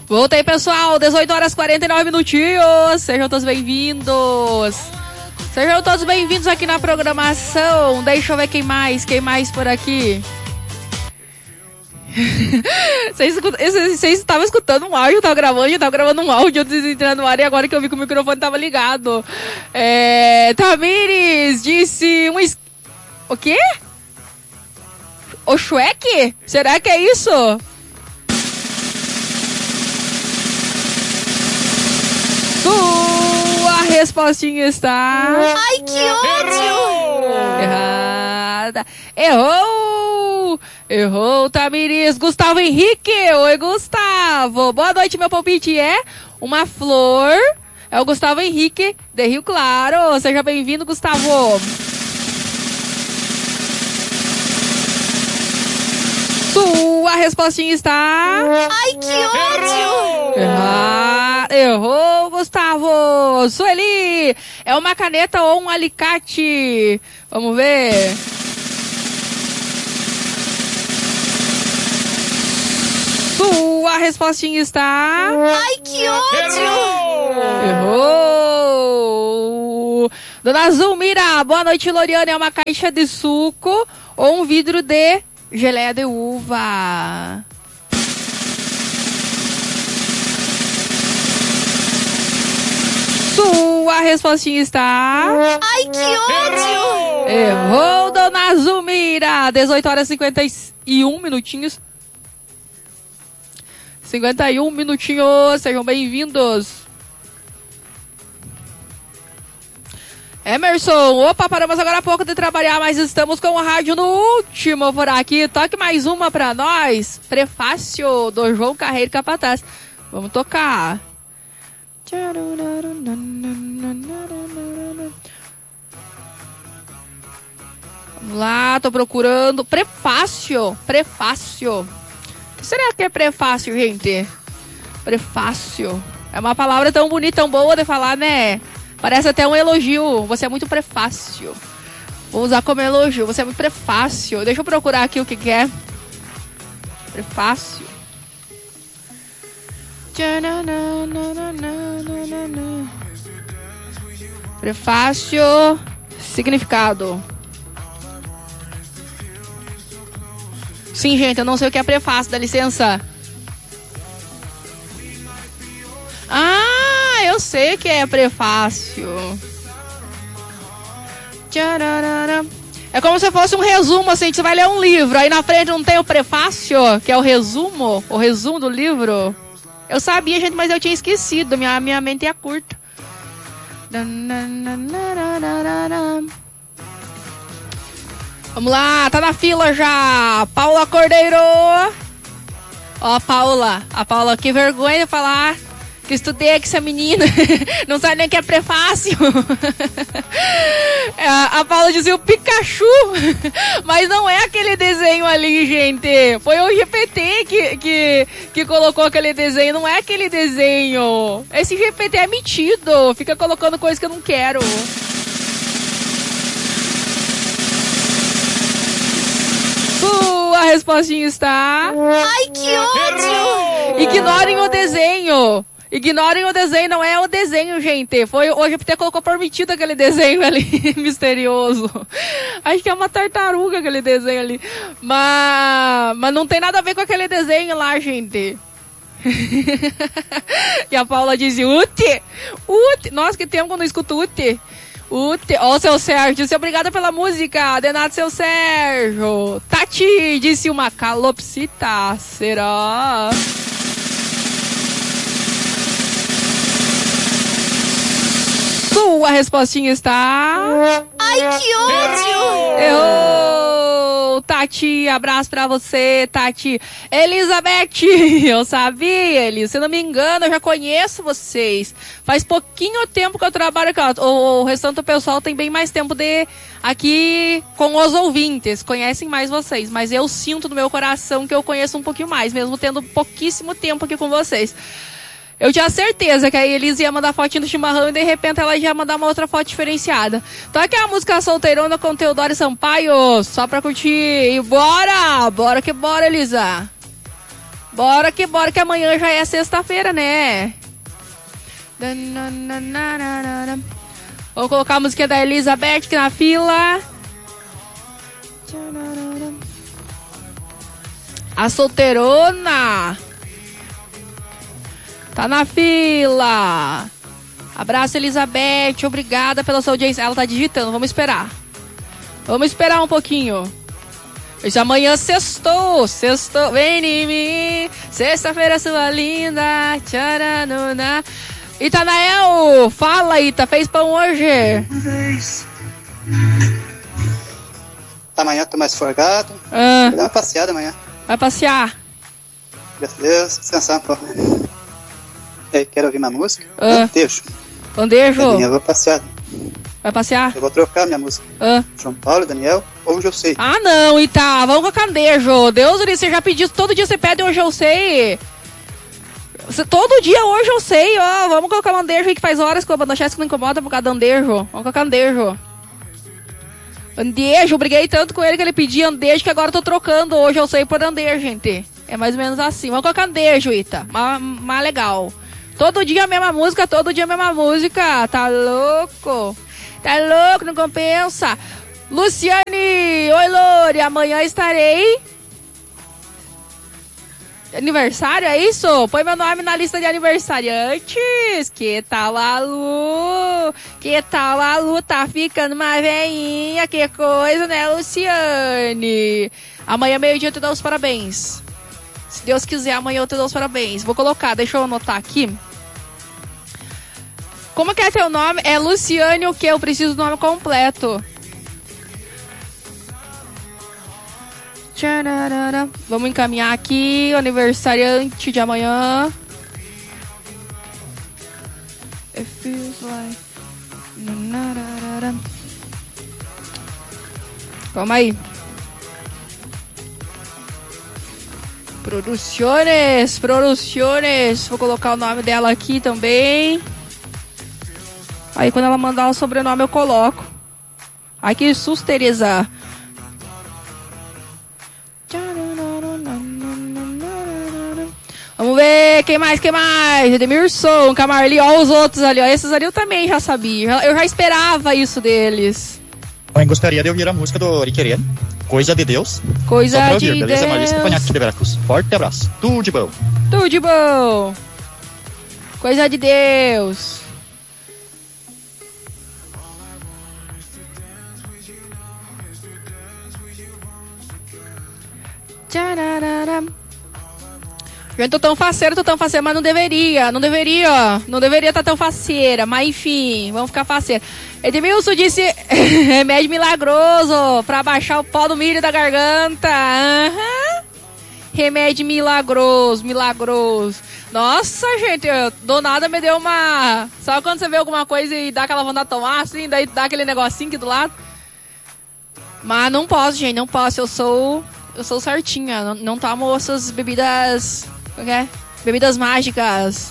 Voltei, pessoal, 18 horas 49 minutinhos. Sejam todos bem-vindos. Sejam todos bem-vindos aqui na programação. Deixa eu ver quem mais por aqui. Vocês estavam escutando um áudio, eu tava gravando um áudio antes de entrar no ar, e agora que eu vi que o microfone tava ligado. Tamires disse o quê? O Shrek? Será que é isso? Sua respostinha está... Ai, que ódio! Errada. Errou, Tamires. Gustavo Henrique. Oi, Gustavo. Boa noite, meu palpite é uma flor. É o Gustavo Henrique de Rio Claro. Seja bem-vindo, Gustavo. Sua respostinha está... Ai, que ódio! Errou, Gustavo. Sueli, é uma caneta ou um alicate? Vamos ver. Sua respostinha está... Ai, que ódio! Errou. Dona Zulmira, boa noite, Loriane. É uma caixa de suco ou um vidro de geleia de uva? Sua respostinha está... Ai, que ódio! Errou, Dona Zulmira. 18 horas e 51 minutinhos. 51 minutinhos. Sejam bem-vindos. Emerson, opa, paramos agora há pouco de trabalhar, mas estamos com o rádio no último por aqui. Toque mais uma pra nós. Prefácio do João Carreiro Capataz. Vamos tocar. Vamos lá, tô procurando. Prefácio. O que será que é prefácio, gente? Prefácio. É uma palavra tão bonita, tão boa de falar, né? Parece até um elogio. Você é muito prefácio. Vou usar como elogio. Você é muito prefácio. Deixa eu procurar aqui o que é. Prefácio. Prefácio. Significado. Sim, gente, eu não sei o que é prefácio, dá licença. Ah, eu sei o que é prefácio. É como se fosse um resumo, assim, que você vai ler um livro, aí na frente não tem o prefácio, que é o resumo do livro. Eu sabia, gente, mas eu tinha esquecido, minha mente é curta. Vamos lá, tá na fila já. Paula Cordeiro. Ó, a Paula, que vergonha de falar que estudei com essa menina. Não sabe nem o que é prefácio. A Paula dizia o Pikachu. Mas não é aquele desenho ali, gente. Foi o GPT que colocou aquele desenho. Não é aquele desenho. Esse GPT é metido. Fica colocando coisa que eu não quero. Sua respostinha está... Ai, que ódio! Ignorem o desenho. Não é o desenho, gente. Foi o GPT colocou permitido aquele desenho ali, misterioso. Acho que é uma tartaruga aquele desenho ali. Mas não tem nada a ver com aquele desenho lá, gente. E a Paula diz, Ute. Nossa, que tempo que eu não escuto Ute. Ó, seu Sérgio, disse obrigada pela música. De nada, seu Sérgio. Tati disse uma calopsita. Será? Sua respostinha está... Ai, que ódio! Errou! Tati, abraço pra você, Tati. Elizabeth, eu sabia, Elis. Se não me engano, eu já conheço vocês. Faz pouquinho tempo que eu trabalho aqui. O restante do pessoal tem bem mais tempo aqui com os ouvintes. Conhecem mais vocês. Mas eu sinto no meu coração que eu conheço um pouquinho mais, mesmo tendo pouquíssimo tempo aqui com vocês. Eu tinha certeza que a Elisa ia mandar fotinho do chimarrão e de repente ela já ia mandar uma outra foto diferenciada. Então aqui é a música Solteirona com Teodoro Sampaio, só pra curtir. E bora que bora, Elisa. Bora que amanhã já é sexta-feira, né? Vou colocar a musiquinha da Elizabeth aqui na fila. A solteirona tá na fila. Abraço, Elizabeth. Obrigada pela sua audiência. Ela tá digitando, vamos esperar. Vamos esperar um pouquinho. Hoje amanhã sextou. Vem em mim. Sexta-feira sua linda. Tcharanuna. Itanael, fala, Ita, fez pão hoje? Amanhã tô mais folgado. Vou dar uma passeada amanhã. Vai passear? Graças a Deus, descansar um pouco. E aí, quero ouvir uma música? Bandejo. Bandejo? Eu vou passear. Vai passear? Eu vou trocar minha música. João Paulo, Daniel, Hoje Eu Sei. Ah, não, Ita, vamos com a Candejo. Deus, você já pediu, todo dia você pede Hoje Eu Sei. Todo dia Hoje Eu Sei, ó. Vamos colocar o Andejo aí, que faz horas que o Bandochesco não incomoda por causa do Andejo. Vamos colocar Andejo. Andejo, briguei tanto com ele que ele pedia Andejo que agora eu tô trocando Hoje Eu Sei por Andejo, gente. É mais ou menos assim. Vamos colocar Andejo, Ita. Mas legal. Todo dia a mesma música, Tá louco? Tá louco, não compensa. Luciane, oi, Lore. Amanhã estarei... Aniversário, é isso? Põe meu nome na lista de aniversariantes. Que tal a Lu? Tá ficando uma veinha. Que coisa, né, Luciane? Amanhã, meio-dia, eu te dou os parabéns. Se Deus quiser, amanhã eu te dou os parabéns. Vou colocar, deixa eu anotar aqui. Como que é teu nome? É Luciane o quê? Eu preciso do nome completo. Tchararara. Vamos encaminhar aqui o aniversariante de amanhã. It feels like... Calma aí. Produciones. Vou colocar o nome dela aqui também. Aí quando ela mandar o sobrenome eu coloco. Ai, que susto, Teresa. Vamos ver, quem mais? Edmilson, Camarli, ó os outros ali, ó. Esses ali eu também já sabia. Eu já esperava isso deles. Eu gostaria de ouvir a música do Riquerê, Coisa de Deus. Coisa de ouvir, beleza? Deus. Marista Panhaque de Veracruz. Forte abraço. Tudo de bom. Coisa de Deus. Tchararara. Eu tô tão faceira, mas não deveria estar tão faceira, mas enfim, vamos ficar faceira. Edmilson disse remédio milagroso pra baixar o pó do milho da garganta. Remédio milagroso. Nossa, gente, do nada me deu uma... Sabe quando você vê alguma coisa e dá aquela vontade de tomar, assim, daí dá aquele negocinho aqui do lado? Mas não posso, gente, não posso, eu sou certinha, não tomo essas bebidas... Bebidas mágicas.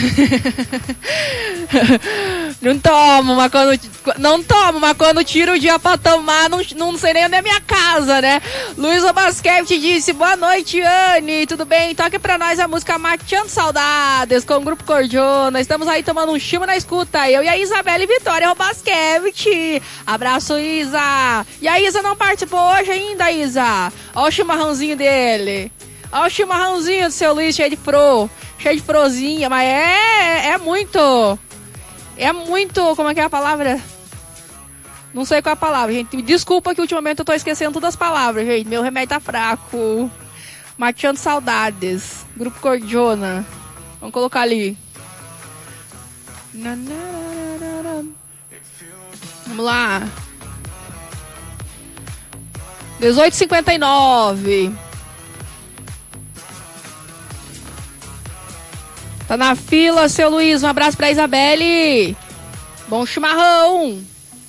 Não tomo, mas quando tiro o dia pra tomar, não sei nem onde é minha casa, né? Luísa Basquete disse, boa noite, Anne, tudo bem? Toque pra nós a música Mateando Saudades, com o Grupo Cordiona. Estamos aí tomando um chimo na escuta, eu e a Isabela e Vitória Basquete. Abraço, Isa. E a Isa não participou hoje ainda, Isa. Ó o chimarrãozinho dele. Olha o chimarrãozinho do seu Luiz, cheio de frozinha, mas é muito, como é que é a palavra? Não sei qual é a palavra, gente. Me desculpa que ultimamente eu tô esquecendo todas as palavras, gente. Meu remédio tá fraco. Mateando Saudades. Grupo Cordiona. Vamos colocar ali. Vamos lá. 18h59. Tá na fila, seu Luiz. Um abraço pra Isabelle. Bom chimarrão.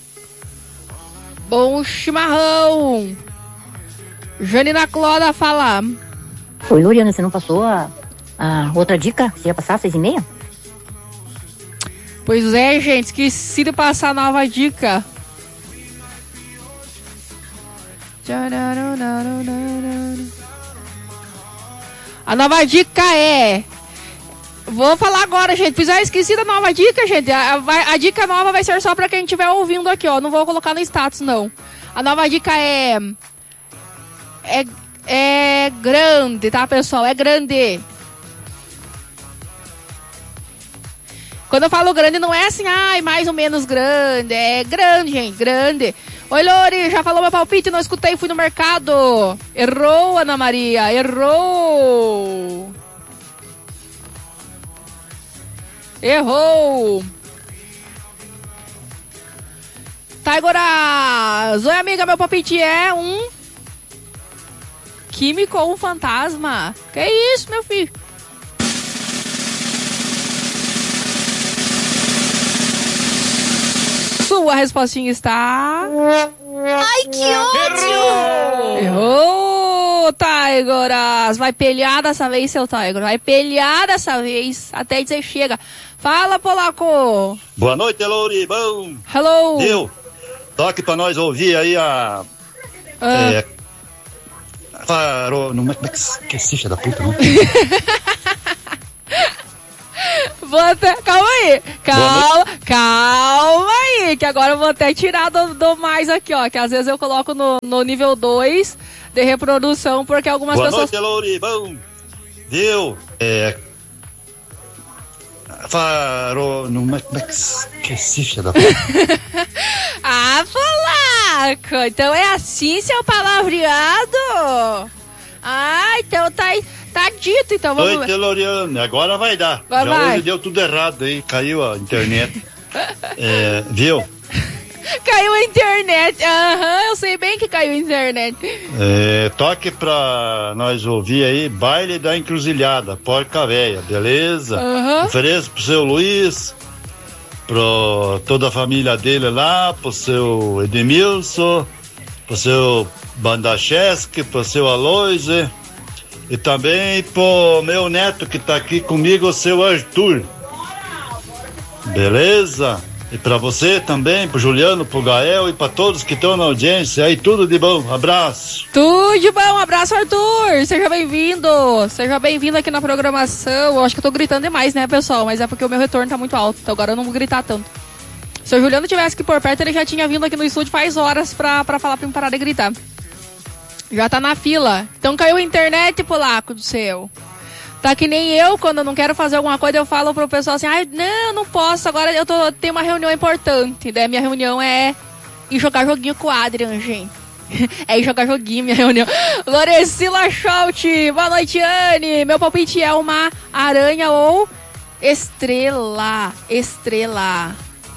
Janina Cloda fala. Oi, Loriana, você não passou a outra dica? Você ia passar às 6h30? Pois é, gente. Esqueci de passar a nova dica. A nova dica é... Vou falar agora, gente. Fiz esqueci da nova dica, gente. A dica nova vai ser só pra quem estiver ouvindo aqui, ó. Não vou colocar no status, não. A nova dica é grande, tá, pessoal? É grande. Quando eu falo grande, não é assim, mais ou menos grande. É grande, gente, grande. Oi, Lori, já falou meu palpite, não escutei, fui no mercado. Errou, Ana Maria, errou. Errou. Taigoras. Oi, amiga, meu palpite é um químico ou um fantasma? Que isso, meu filho? Sua respostinha está... Ai, que ódio! Errou, Taigoras. Vai pelear dessa vez, seu Taigoras. Vai pelear dessa vez. Até dizer chega. Fala, Polaco. Boa noite, Lori. Bom. Hello. Deu. Toque pra nós ouvir aí a... Parou... Não é que esqueci, filha da puta, não? Calma aí. Calma aí. Que agora eu vou até tirar do mais aqui, ó. Que às vezes eu coloco no nível 2 de reprodução, porque algumas pessoas... Boa noite, Lori. Bom. Deu. Parou... Não é que esqueci, filha da puta. Polaco. Então é assim, seu palavreado? Então tá dito, então vamos... Oi, Teloriane, agora vai dar. Vai. Hoje deu tudo errado aí, caiu a internet. Viu? Caiu a internet. Eu sei bem que caiu a internet. Toque pra nós ouvir aí, Baile da Encruzilhada, Porca Véia, beleza? Ofereço pro seu Luiz, pro toda a família dele lá, pro seu Edmilson, pro seu Bandacheski, pro seu Aloise, e também pro meu neto que tá aqui comigo, o seu Arthur. Beleza? E pra você também, pro Juliano, pro Gael e pra todos que estão na audiência. Aí, tudo de bom. Abraço. Tudo de bom. Abraço, Arthur. Seja bem-vindo. Seja bem-vindo aqui na programação. Eu acho que eu tô gritando demais, né, pessoal? Mas é porque o meu retorno tá muito alto. Então agora eu não vou gritar tanto. Se o Juliano tivesse aqui por perto, ele já tinha vindo aqui no estúdio faz horas pra falar pra me parar de gritar. Já tá na fila. Então caiu a internet, Polaco do céu. Tá que nem eu, quando eu não quero fazer alguma coisa, eu falo pro pessoal assim, não posso, agora tenho uma reunião importante. Daí minha reunião é ir jogar joguinho com o Adrian, gente. É ir jogar joguinho, minha reunião. Lorecila Schout, boa noite, Anne. Meu palpite é uma aranha ou estrela. Estrela.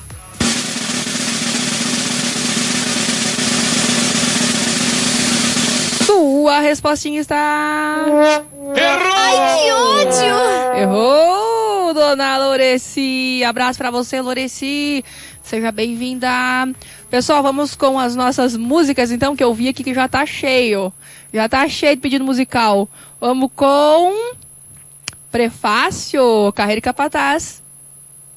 Sua respostinha está... Errou! Ai, que ódio! Errou, dona Loreci. Abraço pra você, Loreci. Seja bem-vinda. Pessoal, vamos com as nossas músicas, então, que eu vi aqui que já tá cheio. Já tá cheio de pedido musical. Vamos com... Prefácio, Carreira e Capataz.